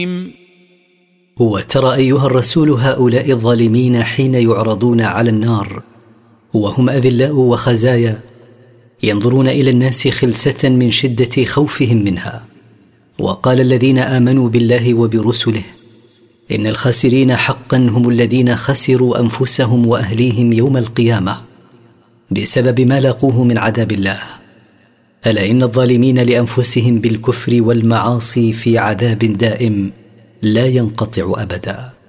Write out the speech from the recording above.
وترى أيها الرسول هؤلاء الظالمين حين يعرضون على النار وهم أذلاء وخزايا ينظرون إلى الناس خلسة من شدة خوفهم منها. وقال الذين آمنوا بالله وبرسله إن الخاسرين حقا هم الذين خسروا أنفسهم وأهليهم يوم القيامة بسبب ما لاقوه من عذاب الله. ألا إن الظالمين لأنفسهم بالكفر والمعاصي في عذاب دائم لا ينقطع أبدا.